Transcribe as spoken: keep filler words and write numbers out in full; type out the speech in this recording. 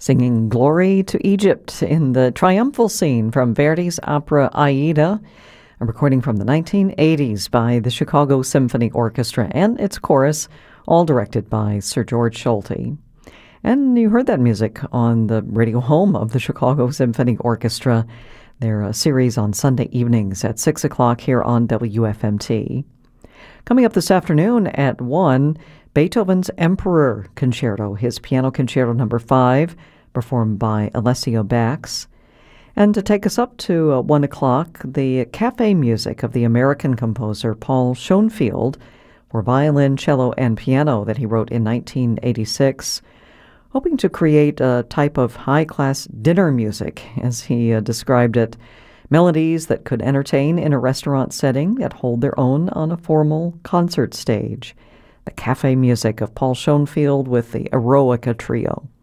Singing Glory to Egypt in the triumphal scene from Verdi's opera Aida, a recording from the nineteen eighties by the Chicago Symphony Orchestra and its chorus, all directed by Sir George Solti. And you heard that music on the radio home of the Chicago Symphony Orchestra, their uh, series on Sunday evenings at six o'clock here on W F M T. Coming up this afternoon at one, Beethoven's Emperor Concerto, his Piano Concerto number five, performed by Alessio Bax. And to take us up to uh, one o'clock, the cafe music of the American composer Paul Schoenfield for violin, cello, and piano that he wrote in nineteen eighty-six, hoping to create a type of high-class dinner music, as he uh, described it, melodies that could entertain in a restaurant setting yet hold their own on a formal concert stage. The cafe music of Paul Schoenfield with the Eroica Trio.